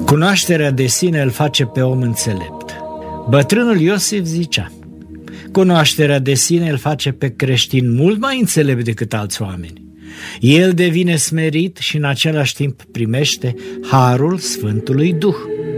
Cunoașterea de sine îl face pe om înțelept. Bătrânul Iosif zicea: cunoașterea de sine îl face pe creștin mult mai înțelept decât alți oameni. El devine smerit și în același timp primește harul Sfântului Duh.